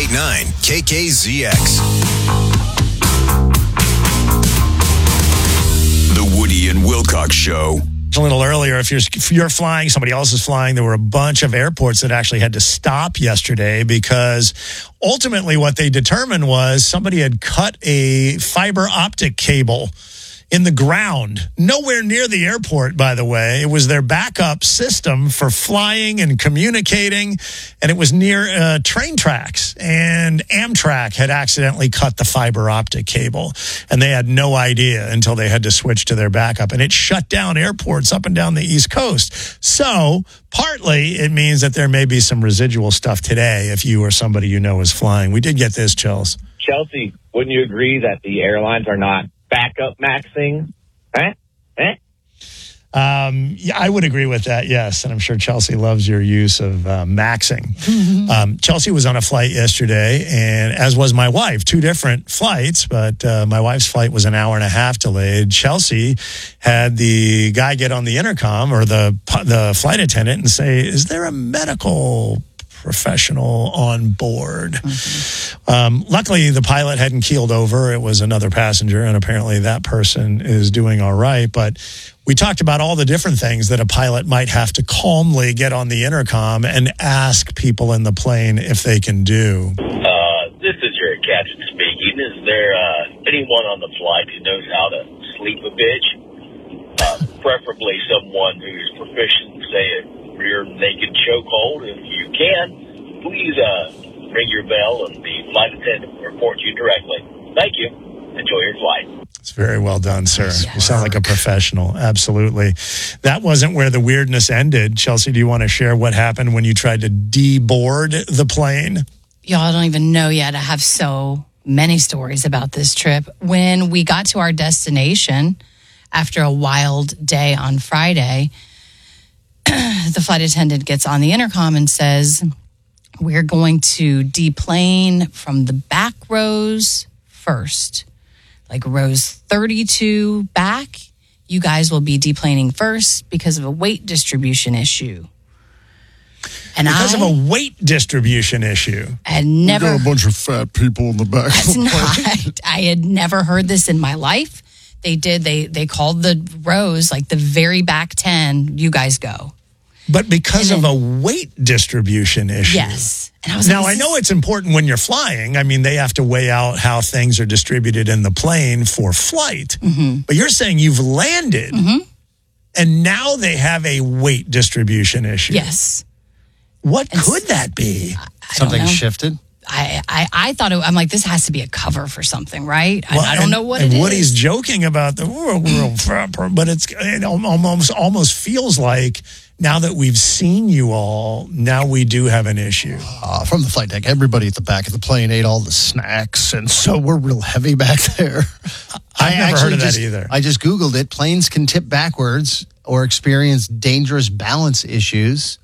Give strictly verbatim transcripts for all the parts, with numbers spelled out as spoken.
eighty-nine K K Z X. The Woody and Wilcox Show. A little earlier, if you're if you're flying, somebody else is flying, there were a bunch of airports that actually had to stop yesterday because ultimately what they determined was somebody had cut a fiber optic cable in the ground, nowhere near the airport, by the way. It was their backup system for flying and communicating, and it was near uh, train tracks. And Amtrak had accidentally cut the fiber optic cable, and they had no idea until they had to switch to their backup. And it shut down airports up and down the East Coast. So partly it means that there may be some residual stuff today if you or somebody you know is flying. We did get this, Chels. Chelsea, wouldn't you agree that the airlines are not backup maxing? Eh? Eh? Um, yeah, I would agree with that, yes. And I'm sure Chelsea loves your use of uh, maxing. Mm-hmm. Um, Chelsea was on a flight yesterday, and as was my wife, two different flights, but uh, my wife's flight was an hour and a half delayed. Chelsea had the guy get on the intercom or the the flight attendant and say, is there a medical professional on board? Mm-hmm. Um, luckily, the pilot hadn't keeled over. It was another passenger, and apparently that person is doing all right. But we talked about all the different things that a pilot might have to calmly get on the intercom and ask people in the plane if they can do. Uh, this is your captain speaking. Is there uh, anyone on the flight who knows how to sleep a bitch? Uh, preferably someone who's proficient, say, a rear naked chokehold. If you can, please uh, ring your bell and the flight attendant will report you directly. Thank you. Enjoy your flight. It's very well done, sir. Yes. You sound like a professional. Absolutely. That wasn't where the weirdness ended. Chelsea, do you want to share what happened when you tried to deboard the plane? Y'all don't even know yet. I have so many stories about this trip. When we got to our destination after a wild day on Friday, the flight attendant gets on the intercom and says, we're going to deplane from the back rows first. Like rows thirty-two back, you guys will be deplaning first because of a weight distribution issue. And because I, of a weight distribution issue. I had never... We got a bunch of fat people in the back. That's not... I had never heard this in my life. They did. They, they called the rows, like the very back ten, you guys go. But because then, of a weight distribution issue. Yes. And I was now, like, I know it's important when you're flying. I mean, they have to weigh out how things are distributed in the plane for flight. Mm-hmm. But you're saying you've landed, mm-hmm. and now they have a weight distribution issue. Yes. What and could that be? I Something shifted? I, I, I thought, it, I'm like, this has to be a cover for something, right? Well, I, I don't and, know what and it Woody's is. joking about the world, but it's it almost almost feels like now that we've seen you all, now we do have an issue. Uh, from the flight deck, everybody at the back of the plane ate all the snacks, and so we're real heavy back there. I've I never heard of that just, either. I just Googled it. Planes can tip backwards or experience dangerous balance issues.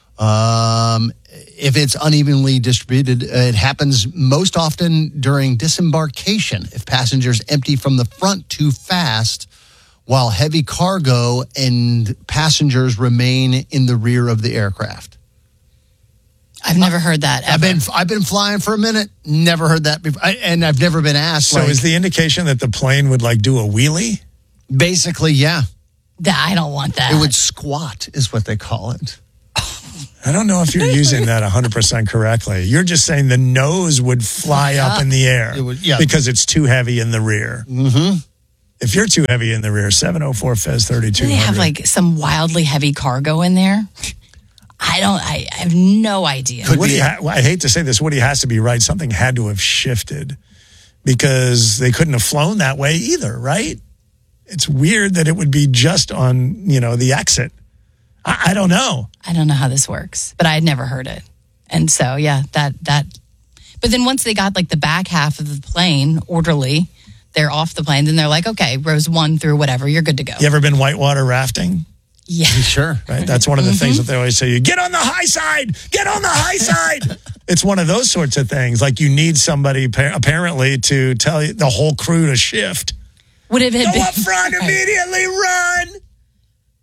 Um, if it's unevenly distributed, it happens most often during disembarkation. If passengers empty from the front too fast, while heavy cargo and passengers remain in the rear of the aircraft. I've never heard that ever. I've been I've been flying for a minute, never heard that before, I, and I've never been asked. So like, is the indication that the plane would like do a wheelie? Basically, yeah. I don't want that. It would squat, is what they call it. I don't know if you're using that one hundred percent correctly. You're just saying the nose would fly Yeah. up in the air It would, yeah. because it's too heavy in the rear. Mm-hmm. If you're too heavy in the rear, seven oh four Fez thirty-two Do hundred. they have like some wildly heavy cargo in there? I don't, I, I have no idea. Woody, ha- I hate to say this, Woody has to be right. Something had to have shifted because they couldn't have flown that way either, right? It's weird that it would be just on, you know, the exit. I, I don't know. I don't know how this works, but I had never heard it. And so, yeah, that, that, but then once they got like the back half of the plane orderly, they're off the plane, then they're like, okay, rows one through whatever, you're good to go. You ever been whitewater rafting? Yeah. Sure. Right? That's one of the mm-hmm. things that they always say, you get on the high side, get on the high side. It's one of those sorts of things. Like you need somebody apparently to tell you the whole crew to shift. Would it have Go been up front, immediately run.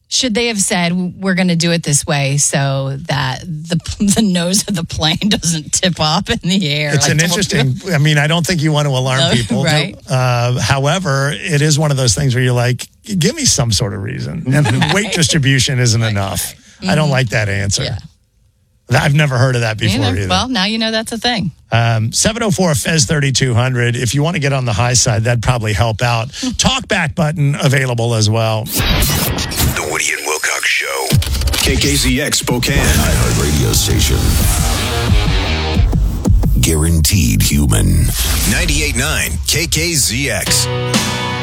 Should they have said, we're going to do it this way so that the the nose of the plane doesn't tip up in the air? It's like, an interesting, I mean, I don't think you want to alarm No, people. right. Uh, however, it is one of those things where you're like, give me some sort of reason. And weight distribution isn't enough. I don't like that answer. Yeah. I've never heard of that before You know, either. well, now you know that's a thing. Um, seven oh four F E Z thirty-two hundred. If you want to get on the high side, that'd probably help out. Talkback button available as well. The Woody and Wilcox Show. K K Z X Spokane. iHeartRadio station. Guaranteed human. ninety-eight point nine K K Z X.